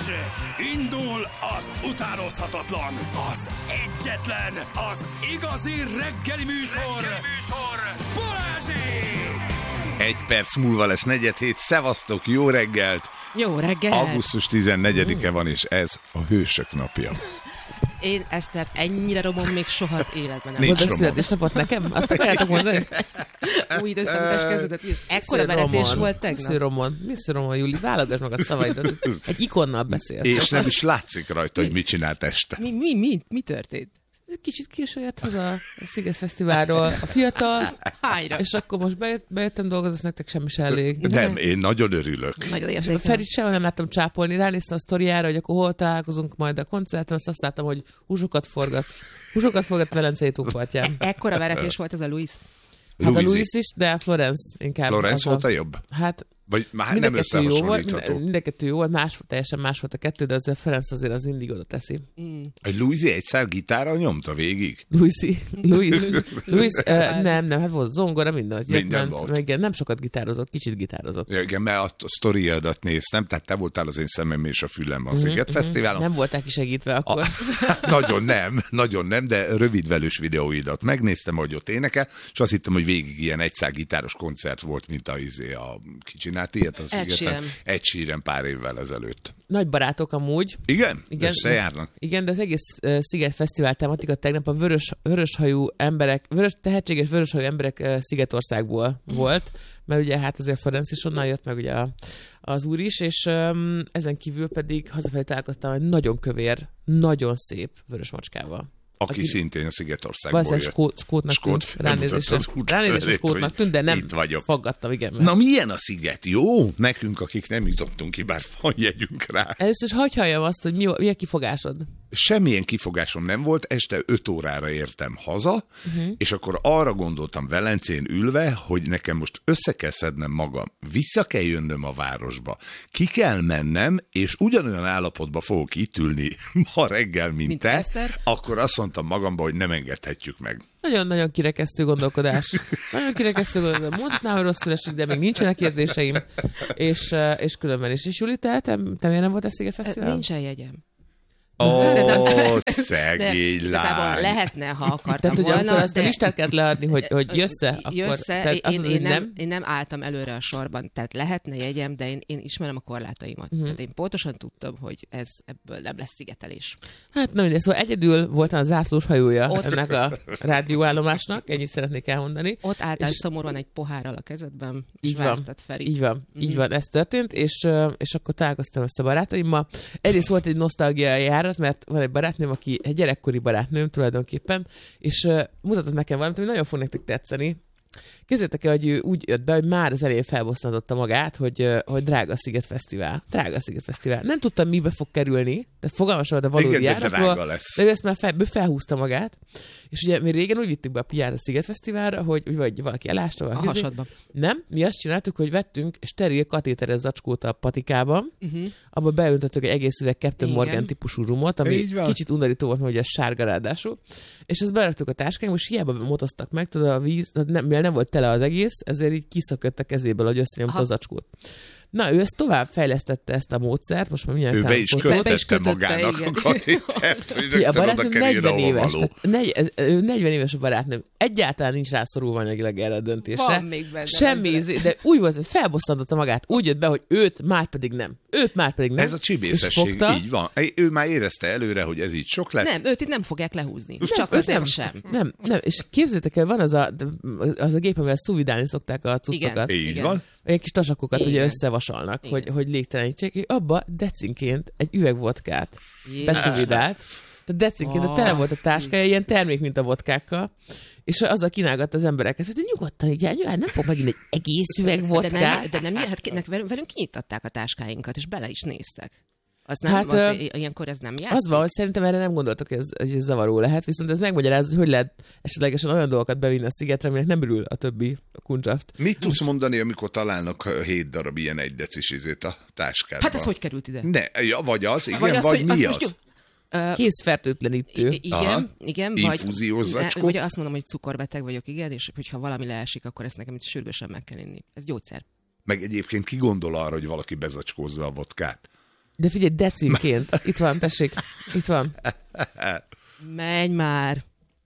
Indul az utánozhatatlan, az egyetlen, az igazi reggeli műsor, Balázsék! 1 perc múlva lesz 4:07. Szevasztok, jó reggelt! Jó reggelt! Augusztus 14-e van, és ez a Hősök napja. Én Esztert ennyire romom még soha az életben nem. Nincs Volt. romom. Születésnapot nekem? Azt akarjátok mondani? Új időszámítás kezdődött. Ekkora veretés volt tegnap. Mr. Romon, Júli, válogass meg a szavaidat. Egy ikonnal beszélsz. És nem is látszik rajta, hogy mit csinált este. Mi történt? Kicsit késő jött haza a Sziget Fesztiválról a fiatal, Hányra? és akkor most bejöttem dolgozni, azt nektek semmi sem elég. Nem, én nagyon örülök. Nagyon És a értékelem. Ferit sehol nem láttam csápolni, ránéztem a sztoriára, hogy akkor hol találkozunk majd a koncerten, azt láttam, hogy húsokat forgat Velencei tópartján. Ekkora veretés volt ez a Louis. Hát a Louis Louis is, de a Florence inkább. Florence volt a jobb? Hát Vagy már mind a nem kettő jó volt, összehasonlítható. mind a kettő jó volt, teljesen más volt a kettő, de azért a Ferenc azért az mindig oda teszi. Egy Louis egyszer gitárral nyomta végig? Louis, nem, hát volt zongora, minden. Minden volt. Meg nem sokat gitározott, kicsit gitározott. Ja, igen, mert a sztoriadat néztem, tehát te voltál az én szemem és a fülem a Sziget Fesztiválon. Nem voltál kisegítve akkor. Nagyon nem, de rövidvelős videóidat megnéztem, hogy ott énekel, és azt hittem, hogy végig ilyen egyszár gitáros koncert volt, mint a ki csinált ilyet az Ed Szigeten? Sheeran. Ed Sheeran pár évvel ezelőtt. Nagy barátok amúgy. Igen? Összejárnak? Igen, de az egész Sziget Fesztivál tematika tegnap a tehetséges vöröshajú emberek Szigetországból volt, mert ugye hát azért Ferenc is onnan jött, meg ugye az úr is, és ezen kívül pedig hazafelé találkoztam egy nagyon kövér, nagyon szép vörös macskával. Aki szintén a Szigetországból Valószínűleg jött. skótnak tűnt. Ránézésre skótnak tűnt, de nem itt vagyok. faggattam, igen. Na milyen a Sziget? Jó? Nekünk, akik nem jutottunk ki, bár van jegyünk rá. Először is hagyj halljam azt, hogy mi a kifogásod. Semmilyen kifogásom nem volt, este 5 órára értem haza, és akkor arra gondoltam Velencén ülve, hogy nekem most össze kell szednem magam, vissza kell jönnöm a városba, ki kell mennem, és ugyanolyan állapotba fogok itt ülni ma reggel, mint te, Eszter? akkor azt mondtam magamba, hogy nem engedhetjük meg. Nagyon-nagyon kirekesztő gondolkodás. Nagyon kirekesztő gondolkodás. Mondhatnám, hogy rosszul esik, de még nincsenek érzéseim. És különben is. És Juli, te miért nem volt a Sziget Fesztivál? Nincsen jegyem. Szegény Igazából lány. lehetne, ha akartam Tehát, hogy volna, amikor azt a de listát kellett leadni, hogy jössze, akkor tehát azt mondod, hogy nem. Én nem álltam előre a sorban, tehát lehetne jegyem, de én ismerem a korlátaimat. Tehát én pontosan tudtam, hogy ebből nem lesz szigetelés. Hát na mindegy, szóval egyedül voltam a zászlós hajója ennek a rádióállomásnak, ennyit szeretnék elmondani. Ott álltál szomorúan egy pohárral a kezedben, és Így van, vártad Ferit. így van, ez történt, és akkor találkoztam össze a barátaimmal. Egyrészt volt egy nosztalgiai járat, mert van egy barátnőm, aki egy gyerekkori barátnőm tulajdonképpen, és mutatott nekem valamit, ami nagyon fog nektek tetszeni. Képzeljétek el, hogy ő úgy jött be, hogy már az elején felbosszantotta magát, hogy drága Sziget Fesztivál. Drága Sziget Fesztivál. Nem tudtam, mibe fog kerülni, de fogalmas volt a valódi Igen, de járatról. drága lesz. De ő ezt már felhúzta magát. És ugye mi régen úgy vittük be a piát a Sziget Fesztiválra, hogy vagy valaki elásta, A valaki hasadba. Nem, mi azt csináltuk, hogy vettünk steril katéteres zacskót a patikában, abba beöntöttük egy egész üveg Captain Igen. Morgan típusú rumot, ami Így van. kicsit undorító volt, mert ugye ez sárga ráadásul, és ezt beraktuk a táskánkba, és hiába motoztak meg, tudod, a víz, mivel nem volt tele az egész, ezért így kiszakadt a kezéből, hogy összenyomta a zacskót. Na, ő ezt tovább fejlesztette ezt a módszert, most már mindjárt Ő be is Be is kötötte kötötte, magának igen. a katétert, hogy a rögtön oda barátnőm kerüljön, 40 ahova éves, való. ő 40 éves a barátnőm. Egyáltalán nincs rászorulva anyagilag erre a döntésre. Van még benne Semmi, lendület. de úgy volt, hogy felbosszantotta magát. Úgy jött be, hogy őt már pedig nem. Ez a csibészesség, így van. Ő már érezte előre, hogy ez így sok lesz. Nem, őt itt nem fogják lehúzni. Csak őt azért nem. sem. Nem, és képzeljétek el, van az a gép, amivel szuvidálni szokták a cuccokat. Így Igen. van. Olyan kis tasakokat ugye Igen. összevasalnak, Igen. hogy légtelenítsék, és abba decinként egy üveg vodkát Jézus. beszuvidált. Tehát decinként, de tele volt a táskája, ilyen termék, mint a vodkákkal, és azzal kínálgatta az embereket, hogy de nyugodtan, így nem fog megint egy egész üveg vodkát. De nem, hát velünk kinyitották a táskáinkat, és bele is néztek. Az nem, Hát, ilyenkor ez nem játszik. Az van, hogy szerintem erre nem gondoltak, hogy ez zavaró lehet, viszont ez megmagyarázza, hogy lehet esetlegesen olyan dolgokat bevinni a szigetre, aminek nem örül a többi kundzsaft. Mit tudsz mondani, amikor találnak 7 darab ilyen 1 decis izét a táskádban? Hát ez hogy került ide? Ja, vagy az, igen, Vagy vagy hogy mi most az? Készfertőtlenítő. Igen, Infúziós zacskó? vagy azt mondom, hogy cukorbeteg vagyok, igen, és hogyha valami leesik, akkor ezt nekem itt sürgősen meg kell inni. Ez gyógyszer. Meg egyébként ki gondol arra, hogy valaki bezacskózza a vodkát? De figyelj, decinként. Itt van, tessék. Itt van. Menj már.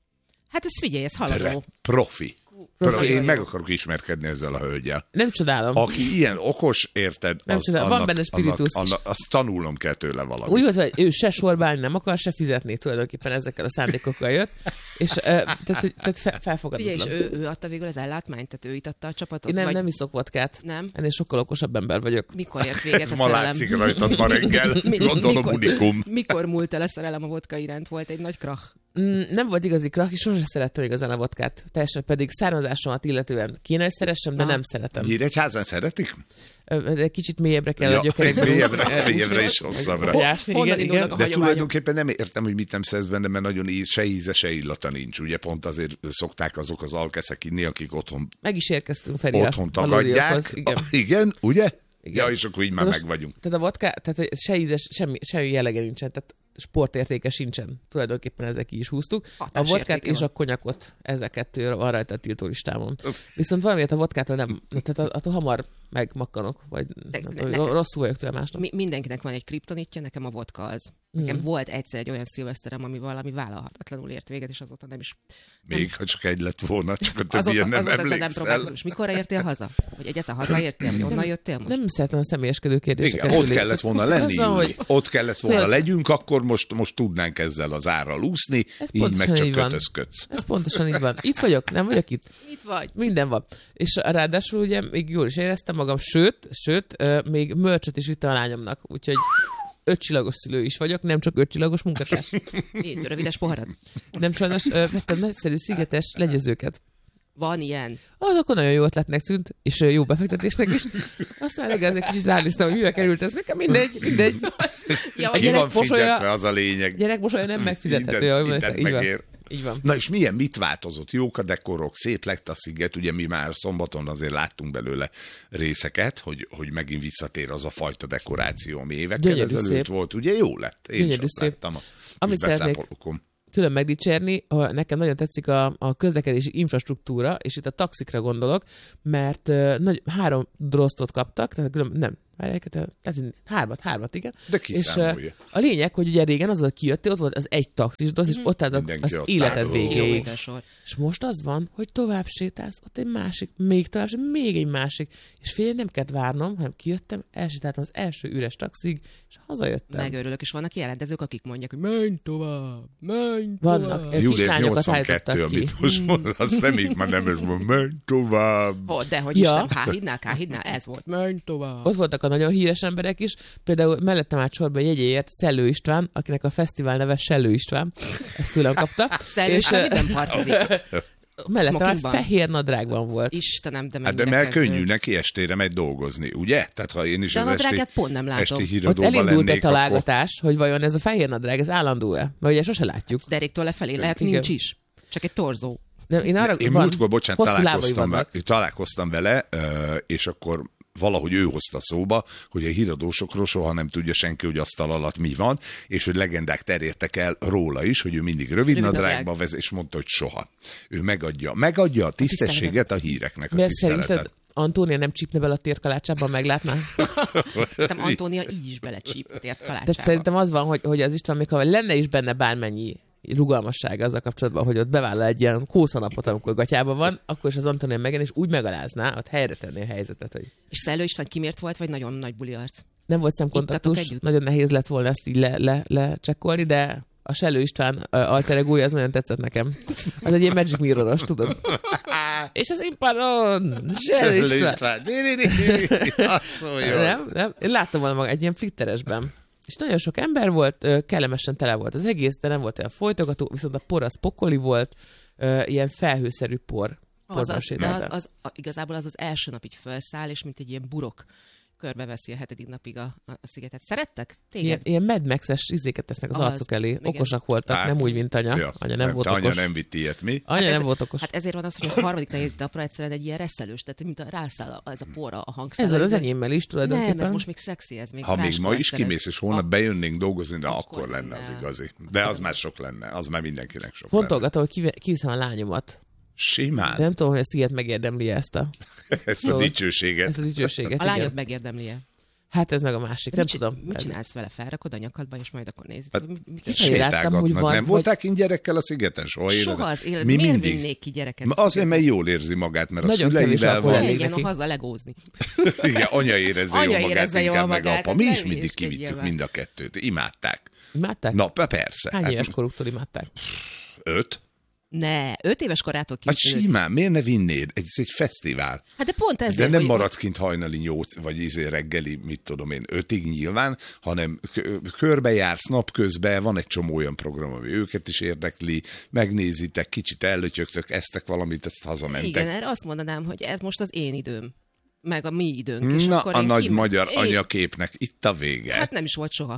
Hát ez figyelj, ez haladó. Profi. Én meg akarok ismerkedni ezzel a hölgyel. Nem csodálom. Aki ilyen okos, érted, Van benne spiritus. azt tanulnom kell tőle valamit. Úgy volt, hogy ő se sorba állni nem akar, se fizetni, tulajdonképpen ezekkel a szándékokkal jött, és tehát felfogadatlan. Figyelj, és ő adta végül az ellátmányt, tehát ő itatta a csapatot? Én vagy... nem iszok vodkát. Nem? Ennél sokkal okosabb ember vagyok. Mikor ért véget a Ma szerelem? látszik rajtad ma reggel, gondolom unikum. Mikor múlt el a szerelem a vodka iránt? Volt egy nagy krach. Nem volt igazi krach, és sosem szerettem igazán a vodkát. Teljesen pedig származásomat illetően kéne, hogy szeressem, de nem szeretem. Nyíregyházán szeretik? De kicsit mélyebbre kell a gyökerekbe. Mélyebbre és hosszabbra. Honnan indulnak a De hagyományok? tulajdonképpen nem értem, hogy mit nem szerez benne, mert nagyon se íze, se illata nincs. Ugye pont azért szokták azok az alkeszek inni, akik otthon Meg is érkeztünk, Feri, a tagadják. valódiakhoz. Igen, ugye? Igen. Ja, és akkor így már Most, meg vagyunk. Tehát a vodka, tehát se ízes, semmi jellege nincsen, tehát sportértéke sincsen. Tulajdonképpen ezzel ki is húztuk. A vodkát és a konyakot, ezek kettő van rajta a tiltó listámon. Viszont valamiért a vodkától nem, tehát attól hamar megmakkanok, vagy rosszul vagyok tőle másnap. Mindenkinek van egy kriptonitja, nekem a vodka az. Nekem volt egyszer egy olyan szilveszterem, ami valami vállalhatatlanul ért véget, és azóta nem is... Még ha csak egy lett volna, csak a többi Azóta nem nem emlékszel. És mikorra értél haza? Vagy egyáltalán hazaértél? Onnan jöttél most? Nem szeretem a személyeskedő kérdéseket. Igen, ott kellett volna lenni, Azzal, Júli. hogy... Ott kellett volna legyünk, akkor most tudnánk ezzel az árral úszni, így meg csak kötözködsz. Ez pontosan így van. Itt vagyok, nem vagyok itt. Itt vagy. Minden van. És ráadásul ugye még jól is éreztem magam, sőt, még mörcsöt is vittem a lányomnak, úgyhogy 5 csillagos szülő is vagyok, nem csak 5 csillagos munkatárs. Én rövides poharad. Nem sajnos vettem nagyszerű szigetes legyezőket. Van ilyen. Az akkor nagyon jó ötletnek tűnt, és jó befektetésnek is. Aztán reggel egy kicsit ránéztem, hogy mivel került ez. Nekem mindegy. Ja, Ki van fizetve, az a lényeg. Gyerek mosolya nem megfizethető. Így van. Na és mit változott? Jók a dekorok, szép lett a sziget, ugye mi már szombaton azért láttunk belőle részeket, hogy megint visszatér az a fajta dekoráció, ami évekkel ezelőtt volt. Ugye jó lett? Én is azt láttam a beszámolókon. Külön megdicsérni, nekem nagyon tetszik a közlekedési infrastruktúra, és itt a taxikra gondolok, mert 3 drosztot kaptak, tehát nem, hármat, igen. De kiszámolja. És a lényeg, hogy ugye régen az, hogy kijöttél, ott volt az egy taxis drossz, és ott álltak az életed végéig. És most az van, hogy tovább sétálsz, ott egy másik, még tovább, még egy másik. És fél nem kellett várnom, hanem kijöttem, elsétáltam az első üres taxig, és hazajöttem. Megörülök, és vannak ilyen rendezők, akik mondják, hogy menj tovább. Vannak. Július 82, amit most mond, azt reméljük már nem is mond, menj tovább. Dehogy is nem, K-hídnál, ez volt, menj tovább. Ott voltak a nagyon híres emberek is, például mellettem át sorba jegyéért Szellő István, akinek a fesztivál neve Sellő István, ezt tőlem kapta. Szellő István nem partizik. Mellettem át fehér nadrágban volt. Istenem, de hát de mert könnyű neki estére megy dolgozni, ugye? Tehát ha én is de az pont nem látom. esti híradóban ott elindult egy lennék, találgatás, hogy vajon ez a fehér nadrág, ez állandó-e? Mert ugye sose látjuk. Deréktől lefelé lehet, nincs is. Csak egy torzó. Én múltkor, találkoztam vele, és akkor valahogy ő hozta szóba, hogy a híradósokról soha nem tudja senki, hogy asztal alatt mi van, és hogy legendák terjedtek el róla is, hogy ő mindig rövid nadrágba vezet, és mondta, hogy soha. Ő megadja a tisztességet a híreknek, a tiszteletet. Szerinted Antónia nem csípne bele a térkalácsában, meglátná? Szerintem Antónia így is belecsíp a térkalácsába. Tehát szerintem az van, hogy az István, még ha lenne is benne bármennyi rugalmassága azzal kapcsolatban, hogy ott bevállal egy ilyen kószanapot, amikor gatyában van, akkor is az Antónia megjelen, és úgy megalázná, ott helyre tenné a helyzetet. Hogy... És Szellő István kimért volt, vagy nagyon nagy buli arc? Nem volt szemkontaktus, nagyon nehéz lett volna ezt így lecsekkolni, de a Sellő István alter egója, az nagyon tetszett nekem. Az egy ilyen Magic Mirror-os, tudod. És az impadon! Sellő István! Nem. Én láttam volna maga egy ilyen flitteresben. És nagyon sok ember volt, kellemesen tele volt az egész, de nem volt olyan folytogató, viszont a por az pokoli volt, ilyen felhőszerű por. Igazából az első nap így felszáll, és mint egy ilyen burok körbeveszi a 7. napig a szigetet. Szerettek? Ilyen Mad Max-es izéket tesznek az arcuk elé. Igen. Okosak voltak, nem úgy, mint anya. Ja, anya nem volt okos. Anya nem vitt ilyet, mi? Anya nem volt okos. Hát ezért van az, hogy a 3.-4. napra egyszerűen egy ilyen reszelős, tehát mint a rászáll ez a porra a hangszáll. Ez az enyémmel is tulajdonképpen. Nem, ez most még szexi, ez még. Ha még ma is kimész, és holnap bejönnénk dolgozni, de akkor lenne az igazi. De az már sok lenne, az már mindenkinek sok lenne. Fontolgatom, hogy kiviszem a lányomat. Simán. De nem tudom, hogy a sziget megérdemli ezt a dicsőséget. Ezt a dicsőséget. A lányod megérdemli-e? Hát ez meg a másik, nem tudom. Mit csinálsz vele? Felrakod a nyakadba, és majd akkor nézd. Hát, láttam, hogy van, nem volták így gyerekkel a szigeten? Soha az élet. Miért vinnék ki gyereket? Azért, mert jól érzi magát, mert nagyon a szüleivel van. Legyen haza legózni. Igen, anya érezze jól magát, meg apa. Mi is mindig kivittük mind a kettőt. Imádták. Imádták? Na, persze. Hány éves koruktól imádták? 5. Ne, 5 éves korától Hát simán, miért ne vinnéd? Ez egy fesztivál. Hát de pont ezért, de nem hogy... maradsz kint hajnali 8, vagy reggeli, mit tudom én, 5-ig nyilván, hanem körbejársz napközben, van egy csomó olyan program, ami őket is érdekli, megnézitek, kicsit ellötyögtök, eztek valamit, ezt hazamentek. Igen, erre azt mondanám, hogy ez most az én időm. Meg a mi időnk. És na, akkor a nagy magyar anyaképnek itt a vége. Hát nem is volt soha.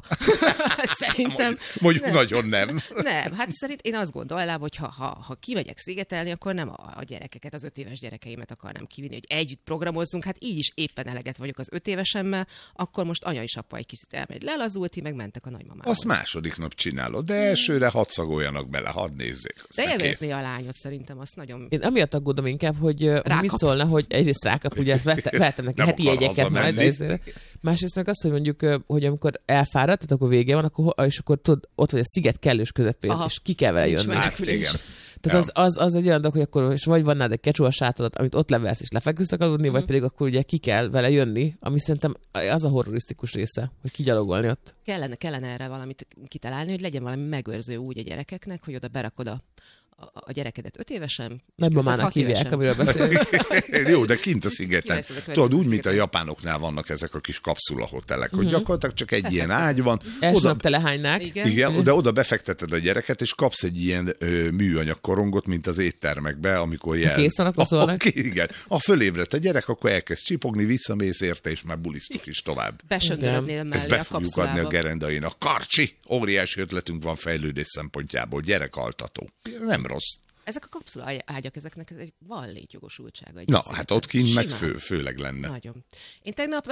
Szerintem. Mondjuk nagyon nem. Nem, hát szerint én azt gondolnám, hogy ha kimegyek szigetelni, akkor nem a gyerekeket, az 5 éves gyerekeimet akarnám kivinni, hogy együtt programozzunk, hát így is éppen eleget vagyok az 5 évesemmel, akkor most anya és apa egy kicsit elmegy lelazult, ti meg mentek a nagymamához. Azt második nap csinálod, de elsőre hadd szagoljanak bele, hadd nézzék. De élvezni a lányot szerintem, azt nagyon... Én amiatt aggódom inkább, hogy mit szólna, hogy egyrészt rákap, ugye vettem neki heti jegyeket majd. Másrészt meg azt, hogy mondjuk, hogy amikor elfáradt, tehát akkor vége van, és akkor tudod, ott vagy a sziget kellős közepén, és ki kell vele jönni. Hát, igen. Tehát az egy olyan dolog, hogy akkor és vagy van nálad egy kecsó a sátodat, amit ott levelsz és lefeküsztek aludni, vagy pedig akkor ugye ki kell vele jönni, ami szerintem az a horrorisztikus része, hogy kigyalogolni ott. Kellene erre valamit kitalálni, hogy legyen valami megőrző úgy a gyerekeknek, hogy oda berakod a gyerekedet 5 évesen. Nagymamának hívják, amiről beszélünk. Jó, de kint a szigeten. Tudod, úgy, mint a japánoknál vannak ezek a kis kapszulahotelek, hogy gyakorlatilag csak egy ilyen ágy van. Első nap telehánynák. Igen, de oda befekteted a gyereket, és kapsz egy ilyen műanyag korongot, mint az éttermekbe, amikor jelz. Készen akkor szólnak. Igen. Ha fölébredt a gyerek, akkor elkezd csipogni, visszamész érte, és már bulisztuk is tovább. Besöndörödnél mellé ezt be fogjuk adni a gerendainak. Karcsi! Óriási ötletünk van fejlődés szempontjából. Gyerekaltató. Nem rossz. Ezek a kapszula ágyak, ezeknek ez van létjogosultsága. Na, hát ott kint meg főleg lenne. Nagyon. Én tegnap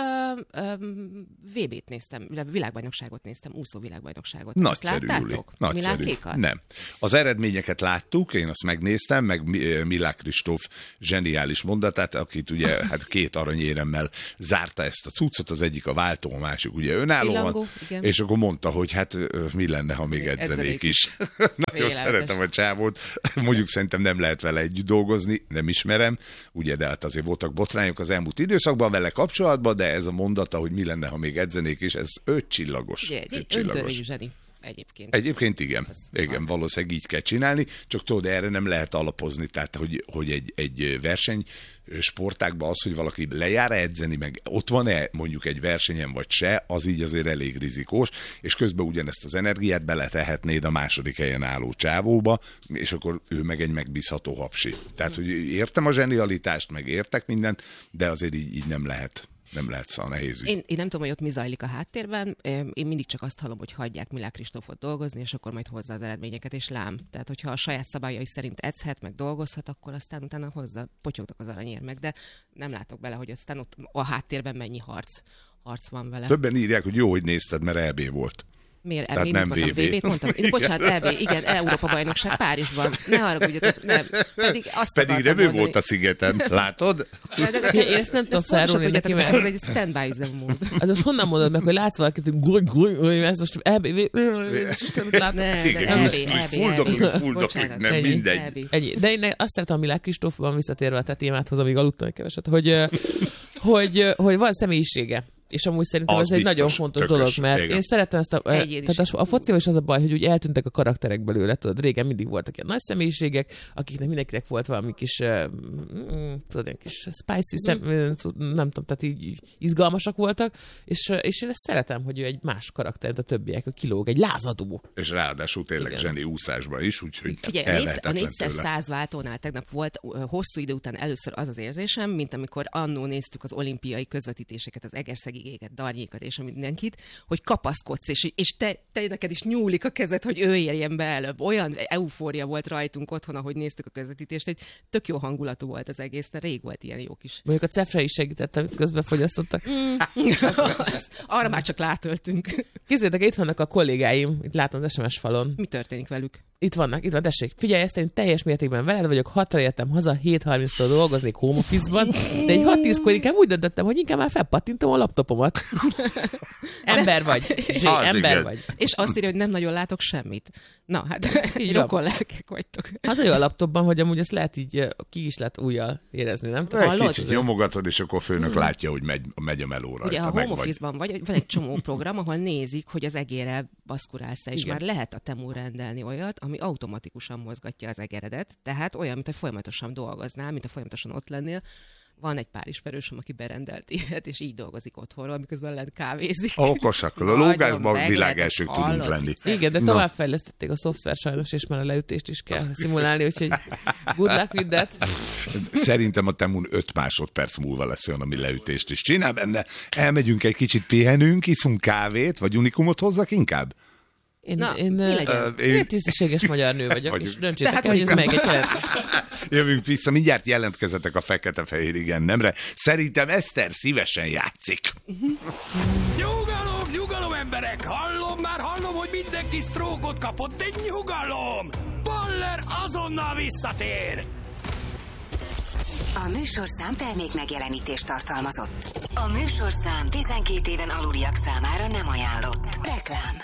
VB-t néztem, világbajnokságot néztem, úszó világbajnokságot. Nagyszerű, Júli. Nagyszerű. Nem. Az eredményeket láttuk, én azt megnéztem, meg Milák Kristóf zseniális mondatát, akit ugye hát 2 aranyéremmel zárta ezt a cuccot, az egyik a váltó, a másik ugye önállóan, és akkor mondta, hogy hát mi lenne, ha még edzenék is. Nagyon szeretem a csávót. Mondjuk szerintem nem lehet vele együtt dolgozni, nem ismerem, ugye, de hát azért voltak botrányok az elmúlt időszakban vele kapcsolatban, de ez a mondata, hogy mi lenne, ha még edzenék is, ez 5 csillagos. Egy öntörvényű zseni. Egyébként igen. Igen, valószínűleg így kell csinálni, csak tudod, erre nem lehet alapozni, tehát hogy egy verseny sportákban az, hogy valaki lejár edzeni, meg ott van-e mondjuk egy versenyen vagy se, az így azért elég rizikós, és közben ugyanezt az energiát beletehetnéd a második helyen álló csávóba, és akkor ő meg egy megbízható hapsi. Tehát, hogy értem a zsenialitást, meg értek mindent, de azért így nem lehet. Nem lehet, szóval nehéz ügy. Én nem tudom, hogy ott mi zajlik a háttérben. Én mindig csak azt hallom, hogy hagyják Milák Kristófot dolgozni, és akkor majd hozza az eredményeket, és lám. Tehát, hogyha a saját szabályai szerint edzhet, meg dolgozhat, akkor aztán utána hozza, potyognak az aranyérmek, de nem látok bele, hogy aztán ott a háttérben mennyi harc van vele. Többen írják, hogy jó, hogy nézted, mert EB volt. Miért? EB nem VB-t mondtam. Bocsánat, EB, igen, Európa-bajnokság Párizsban. Ne haragudjatok, nem. Pedig nem ő volt a szigeten, látod? Én ezt nem tudom felrólni neki, mert ez egy stand-by üzemmód. Az most honnan mondod meg, hogy látsz valakit, hogy ez most EB, Istenet látom. Fuldoklik, nem mindegy. De én azt szeretem a Milák Kristófban visszatérve a te témáthoz, amíg aludtam egy keveset, hogy van személyisége. És amúgy szerintem ez egy nagyon fontos dolog, mert én szeretem ezt tehát a focival is az a baj, hogy úgy eltűntek a karakterek belőle, tudod, régen mindig voltak ilyen nagy személyiségek, akiknek mindenkinek volt valami kis, tudod, ilyen kis spicy, nem tudom, tehát így izgalmasak voltak, és én ezt szeretem, hogy ő egy más karakter, mint a többiek, hogy kilóg, egy lázadó. És ráadásul tényleg zseni úszásban is, úgyhogy figyelj, a 4x100 váltónál tegnap volt hosszú idő után először az érzésem, mint amikor annó néztük az olimpiai közvetítéseket, az egerszegi égeket, darnyékat és mindenkit, hogy kapaszkodsz, és te neked is nyúlik a kezed, hogy ő érjen be előbb. Olyan eufória volt rajtunk otthon, ahogy néztük a közvetítést, hogy tök jó hangulatú volt az egész, de rég volt ilyen jó kis. Mondjuk a Cefre is segített, amit közben fogyasztottak. Arra már csak látöltünk. Kézzétek, itt vannak a kollégáim, itt látom az SMS falon. Mi történik velük? Itt vannak, tessék. Figyelj, ezt én teljes mértékben veled vagyok, 6-ra értem haza, 7:30-tól dolgoznék home office-ban, de egy 6-10-kor inkább úgy döntöttem, hogy inkább már felpattintom a laptopomat. Ember vagy. Ember vagy. És azt írja, hogy nem nagyon látok semmit. Na, hát így rokon lelkek vagytok. Az olyan a laptopban, hogy amúgy ezt lehet így, ki is lehet ujjal érezni, nem? Egy kicsit nyomogatod, és akkor a főnök látja, hogy megy a meló rajta. Ugye a home office-ban van egy csomó program, ahol nézik, hogy az egérrel baszkurálsz-e, és már lehet a Temu rendelni olyat, ami automatikusan mozgatja az egeredet, tehát olyan, mint hogy folyamatosan dolgoznál, mint hogy folyamatosan ott lennél. Van egy pár ismerősöm, aki berendelt ilyet, és így dolgozik otthonról, miközben lent kávézik. Okosak, a lógásban világ elsők tudunk lenni. Igen, de továbbfejlesztették a szoftver sajnos, és már a leütést is kell szimulálni, úgyhogy good luck with that. Szerintem a Temun 5 másodperc múlva lesz olyan, ami leütést is csinál benne. Elmegyünk egy kicsit, pihenünk, iszunk kávét, vagy unikumot hozzak inkább? Én tisztességes magyar nő vagyok, és döntsétek el, hogy ez meg egy jelent. Jövünk vissza, mindjárt jelentkezetek a fekete-fehér igennemre. Szerintem Eszter szívesen játszik. Nyugalom emberek! Hallom, hogy mindenki sztrókot kapott, de nyugalom! Baller azonnal visszatér! A műsorszám termék megjelenítést tartalmazott. A műsorszám 12 éven aluliak számára nem ajánlott. Reklám.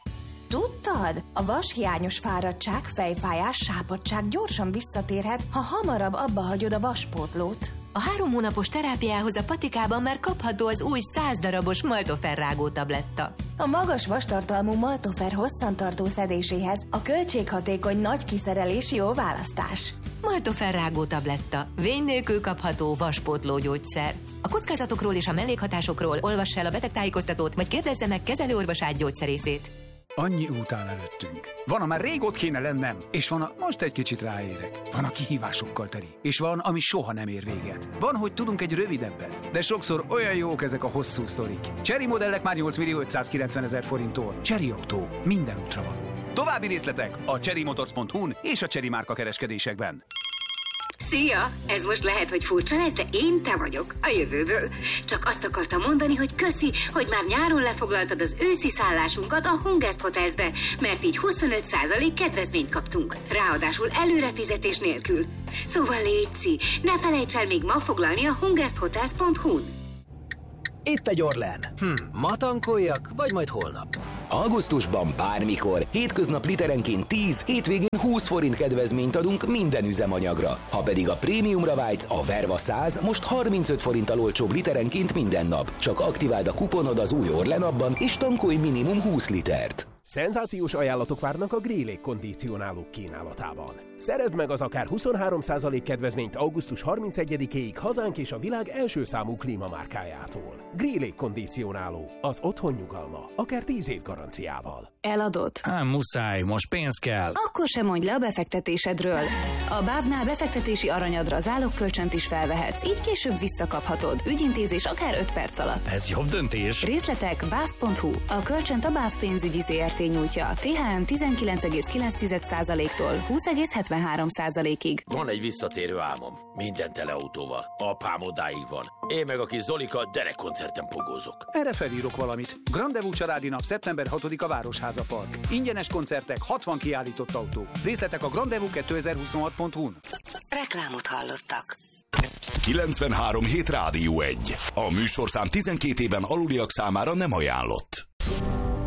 Tudtad? A vashiányos fáradtság, fejfájás, sápadtság gyorsan visszatérhet, ha hamarabb abba hagyod a vaspótlót. A 3 hónapos terápiához a patikában már kapható az új 100 darabos Maltofer rágó tabletta. A magas vastartalmú Maltofer hosszantartó szedéséhez a költséghatékony nagy kiszerelés jó választás. Maltofer rágó tabletta. Vény nélkül kapható vaspótló gyógyszer. A kockázatokról és a mellékhatásokról olvass el a betegtájékoztatót, vagy kérdezze meg kezelőorvosát gyógyszerészét. Annyi út áll előttünk. Van, amár rég ott kéne lennem, és van, most egy kicsit ráérek. Van, a kihívásokkal teli, és van, ami soha nem ér véget. Van, hogy tudunk egy rövidebbet, de sokszor olyan jók ezek a hosszú sztorik. Chery modellek már 8.590.000 forinttól. Chery Autó. Minden útra való. További részletek a cherrymotors.hu-n és a Chery márka kereskedésekben. Szia! Ez most lehet, hogy furcsa lesz, de én te vagyok, a jövőből. Csak azt akartam mondani, hogy köszi, hogy már nyáron lefoglaltad az őszi szállásunkat a Hungest Hotelsbe, mert így 25% kedvezményt kaptunk. Ráadásul előrefizetés nélkül. Szóval létszi, ne felejts el még ma foglalni a hungesthotels.hu-n. Itt egy Orlen. Ma tankoljak, vagy majd holnap? Augusztusban bármikor, hétköznap literenként 10, hétvégén 20 forint kedvezményt adunk minden üzemanyagra. Ha pedig a prémiumra vágysz, a Verva 100 most 35 forinttal olcsóbb literenként minden nap. Csak aktiváld a kuponod az új Orlen appban, és tankolj minimum 20 litert. Szenzációs ajánlatok várnak a Grillé kondicionálók kínálatában. Szerezd meg az akár 23% kedvezményt augusztus 31-éig hazánk és a világ első számú klímamárkájától. Grillé kondicionáló, az otthon nyugalma, akár 10 év garanciával. Eladod? Muszáj, most pénz kell. Akkor sem mondj le a befektetésedről. A BÁV-nál befektetési aranyadra zálogkölcsönt is felvehetsz, így később visszakaphatod. Ügyintézés akár 5 perc alatt. Ez jobb döntés. Részletek BÁV.hu. A kölcsönt a BÁV pénzügyi ZRT nyújtja. THM 19,9%-tól 20,73%-ig. Van egy visszatérő álmom. Minden teleautóval. Apám odáig van. Én meg a kis Zolika derekkoncerten pogózok. Erre felírok valamit. Grandevú családi nap szeptember 6-a Városháza Park. Ingyenes koncertek, 60 kiállított autó. Részletek a grandevú2026.hu-n. Reklámot hallottak. 93 Hét Rádió 1. A műsorszám 12 éven aluliak számára nem ajánlott.